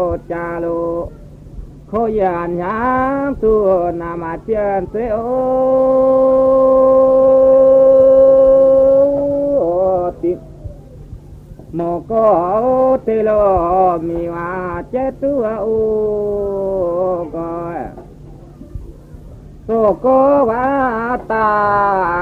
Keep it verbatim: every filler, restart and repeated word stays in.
cha lô khô yàn nhám tu nam a tiên thế ô ti mô cô tê lô mi hoa chết tu a u coi tô cô va ta